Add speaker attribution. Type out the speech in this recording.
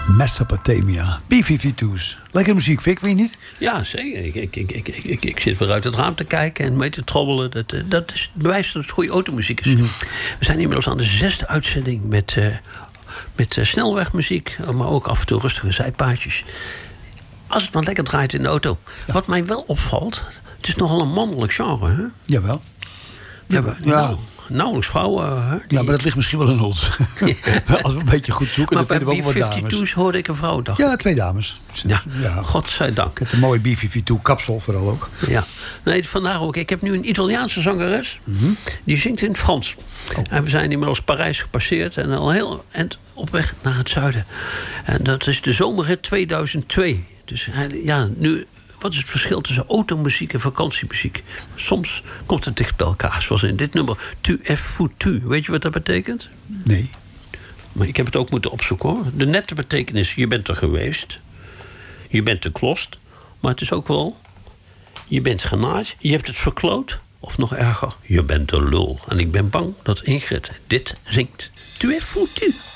Speaker 1: Mesopotamia. B-52's. Lekker muziek, Vic, weet je niet?
Speaker 2: Ja, zeker. Ik zit weer uit het raam te kijken en mee te trommelen. Dat is het bewijs dat het goede automuziek is. Mm-hmm. We zijn inmiddels aan de 6e uitzending met snelwegmuziek, maar ook af en toe rustige zijpaadjes. Als het maar lekker draait in de auto. Ja. Wat mij wel opvalt, het is nogal een mannelijk genre, hè?
Speaker 1: Jawel.
Speaker 2: Nauwelijks vrouwen.
Speaker 1: Ja, maar dat ligt misschien wel in ons. Als we een beetje goed zoeken, dan vinden we ook wat dames.
Speaker 2: Maar bij B-52's hoorde ik een vrouw, dacht ik.
Speaker 1: Ja, 2 dames.
Speaker 2: Ja, godzijdank.
Speaker 1: Met een mooie B-52 kapsel vooral ook.
Speaker 2: Ja, nee, vandaar ook. Ik heb nu een Italiaanse zangeres. Mm-hmm. Die zingt in het Frans. Oh. En we zijn inmiddels Parijs gepasseerd. En al heel eind op weg naar het zuiden. En dat is de zomerrit 2002. Dus ja, nu... Wat is het verschil tussen automuziek en vakantiemuziek? Soms komt het dicht bij elkaar, zoals in dit nummer. Tu es foutu. Weet je wat dat betekent?
Speaker 1: Nee.
Speaker 2: Maar ik heb het ook moeten opzoeken, hoor. De nette betekenis, je bent er geweest. Je bent te klost. Maar het is ook wel... Je bent genaaid, je hebt het verkloot. Of nog erger, je bent de lul. En ik ben bang dat Ingrid dit zingt. Tu es foutu.